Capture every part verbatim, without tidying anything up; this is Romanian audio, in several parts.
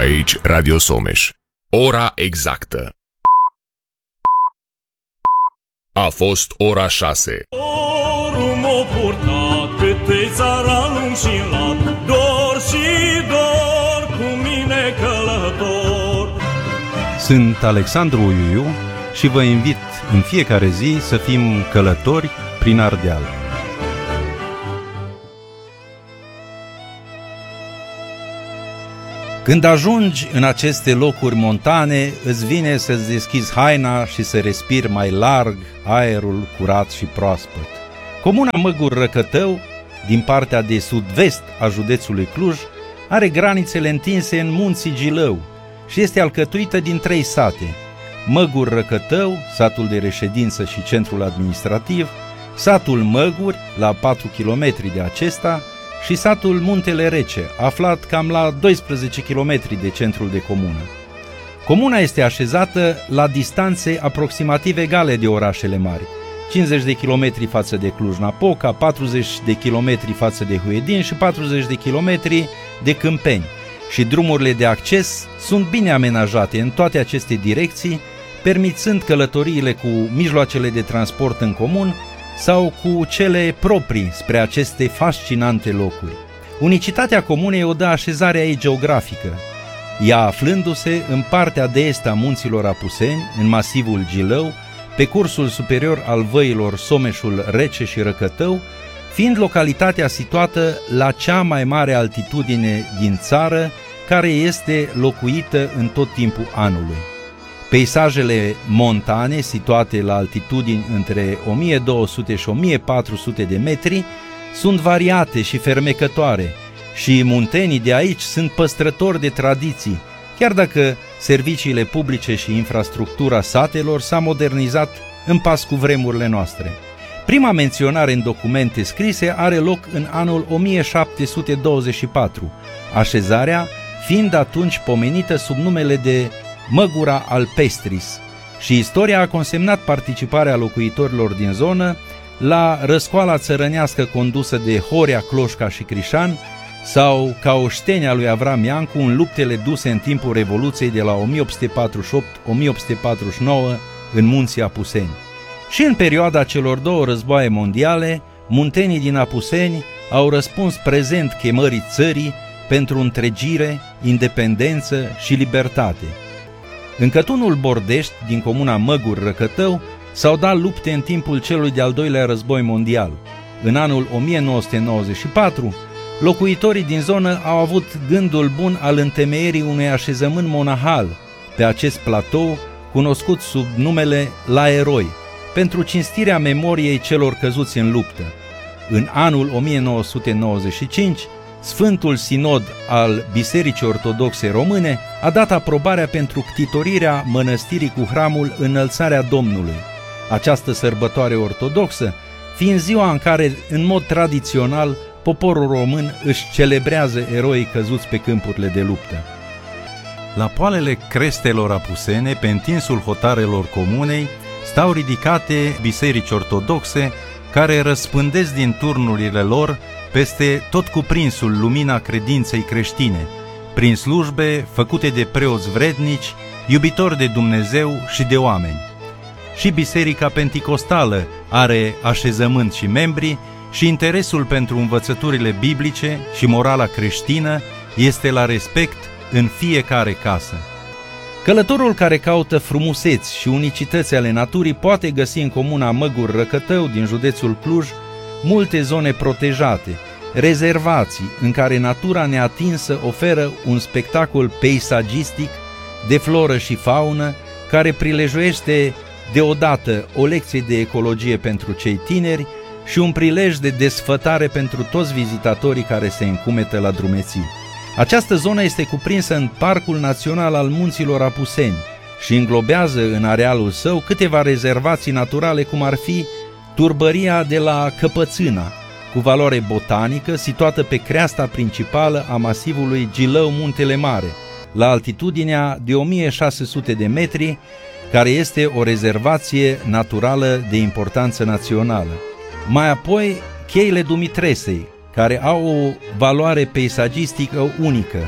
Aici Radio Someș. Ora exactă a fost ora șase. Orul m-o purta câte țara lung și lat, dor și dor cu mine călător. Sunt Alexandru Uiuiu și vă invit în fiecare zi să fim călători prin Ardeal. Când ajungi în aceste locuri montane, îți vine să-ți deschizi haina și să respiri mai larg aerul curat și proaspăt. Comuna Măgur Răcătău, din partea de sud-vest a județului Cluj, are granițele întinse în munții Gilău și este alcătuită din trei sate: Măgur Răcătău, satul de reședință și centrul administrativ, satul Măguri, la patru kilometri de acesta, și satul Muntele Rece, aflat cam la doisprezece kilometri de centrul de comună. Comuna este așezată la distanțe aproximativ egale de orașele mari: cincizeci de kilometri față de Cluj-Napoca, patruzeci de kilometri față de Huedin și patruzeci de kilometri de Câmpeni, și drumurile de acces sunt bine amenajate în toate aceste direcții, permițând călătoriile cu mijloacele de transport în comun sau cu cele proprii spre aceste fascinante locuri. Unicitatea comunei o dă așezarea ei geografică, ea aflându-se în partea de est a munților Apuseni, în masivul Gilău, pe cursul superior al văilor Someșul Rece și Răcătău, fiind localitatea situată la cea mai mare altitudine din țară, care este locuită în tot timpul anului. Peisajele montane, situate la altitudini între o mie două sute și o mie patru sute de metri, sunt variate și fermecătoare și muntenii de aici sunt păstrători de tradiții, chiar dacă serviciile publice și infrastructura satelor s-a modernizat în pas cu vremurile noastre. Prima menționare în documente scrise are loc în anul o mie șapte sute douăzeci și patru, așezarea fiind atunci pomenită sub numele de Măgura Alpestris, și istoria a consemnat participarea locuitorilor din zonă la răscoala țărănească condusă de Horea, Cloșca și Crișan, sau ca oștenia lui Avram Iancu în luptele duse în timpul Revoluției de la o mie opt sute patruzeci și opt - o mie opt sute patruzeci și nouă în munții Apuseni. Și în perioada celor două războaie mondiale, muntenii din Apuseni au răspuns prezent chemării țării pentru întregire, independență și libertate. În cătunul Bordești, din comuna Măgur Răcătău, s-au dat lupte în timpul celui de-al doilea război mondial. În anul o mie nouă sute nouăzeci și patru, locuitorii din zonă au avut gândul bun al întemeierii unui așezământ monahal pe acest platou, cunoscut sub numele La Eroi, pentru cinstirea memoriei celor căzuți în luptă. În anul o mie nouă sute nouăzeci și cinci, Sfântul Sinod al Bisericii Ortodoxe Române a dat aprobarea pentru ctitorirea mănăstirii cu hramul Înălțarea Domnului, această sărbătoare ortodoxă fiind ziua în care, în mod tradițional, poporul român își celebrează eroii căzuți pe câmpurile de luptă. La poalele crestelor apusene, pe întinsul hotarelor comunei, stau ridicate biserici ortodoxe care răspândesc din turnurile lor peste tot cuprinsul lumina credinței creștine, prin slujbe făcute de preoți vrednici, iubitori de Dumnezeu și de oameni. Și Biserica Penticostală are așezământ și membri și interesul pentru învățăturile biblice și morala creștină este la respect în fiecare casă. Călătorul care caută frumuseți și unicități ale naturii poate găsi în comuna Măgur Răcătău din județul Cluj multe zone protejate, rezervații în care natura neatinsă oferă un spectacol peisagistic de floră și faună care prilejuiește deodată o lecție de ecologie pentru cei tineri și un prilej de desfătare pentru toți vizitatorii care se încumetă la drumeții. Această zonă este cuprinsă în Parcul Național al Munților Apuseni și înglobează în arealul său câteva rezervații naturale, cum ar fi Turbăria de la Căpățâna, cu valoare botanică, situată pe creasta principală a masivului Gilău-Muntele Mare, la altitudinea de o mie șase sute de metri, care este o rezervație naturală de importanță națională. Mai apoi, Cheile Dumitresei, care au o valoare peisagistică unică,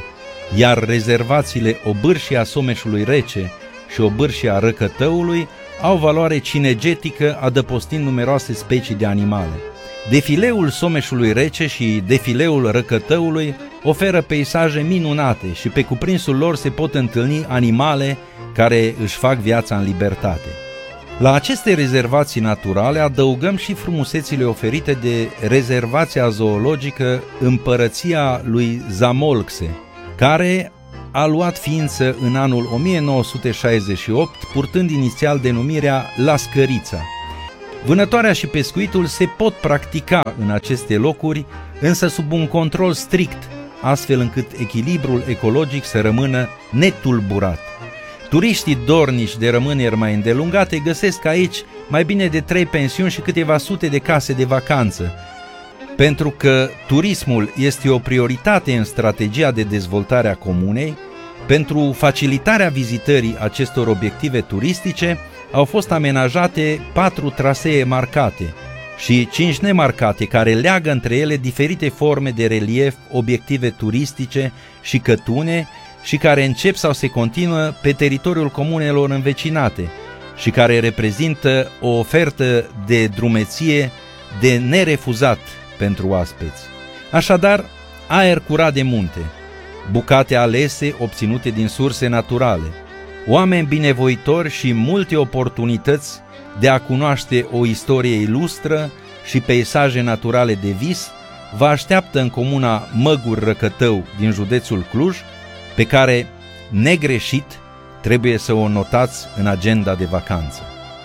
iar rezervațiile Obârșia Someșului Rece și Obârșia Răcătăului au valoare cinegetică, adăpostind numeroase specii de animale. Defileul Someșului Rece și defileul Răcătăului oferă peisaje minunate și pe cuprinsul lor se pot întâlni animale care își fac viața în libertate. La aceste rezervații naturale adăugăm și frumusețile oferite de rezervația zoologică Împărăția lui Zamolxe, care a luat ființă în anul o mie nouă sute șaizeci și opt, purtând inițial denumirea La Scărița. Vânătoarea și pescuitul se pot practica în aceste locuri, însă sub un control strict, astfel încât echilibrul ecologic să rămână netulburat. Turiștii dornici de rămâneri mai îndelungate găsesc aici mai bine de trei pensiuni și câteva sute de case de vacanță. Pentru că turismul este o prioritate în strategia de dezvoltare a comunei, pentru facilitarea vizitării acestor obiective turistice au fost amenajate patru trasee marcate și cinci nemarcate, care leagă între ele diferite forme de relief, obiective turistice și cătune, și care încep sau se continuă pe teritoriul comunelor învecinate și care reprezintă o ofertă de drumeție de nerefuzat pentru oaspeți. Așadar, aer curat de munte, bucate alese obținute din surse naturale, oameni binevoitori și multe oportunități de a cunoaște o istorie ilustră și peisaje naturale de vis vă așteaptă în comuna Măguri Răcătău din județul Cluj, pe care, negreșit, trebuie să o notați în agenda de vacanță.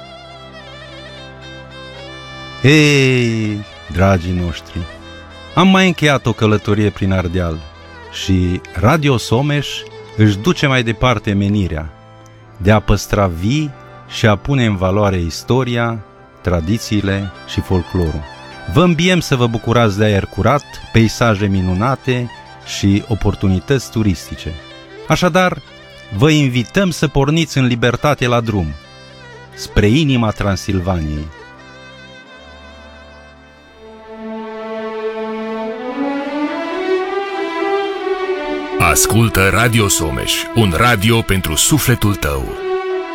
Ei, dragii noștri, am mai încheiat o călătorie prin Ardeal și Radio Someș își duce mai departe menirea de a păstra vii și a pune în valoare istoria, tradițiile și folclorul. Vă îmbiem să vă bucurați de aer curat, peisaje minunate și oportunități turistice. Așadar, vă invităm să porniți în libertate la drum, spre inima Transilvaniei. Ascultă Radio Someș, un radio pentru sufletul tău.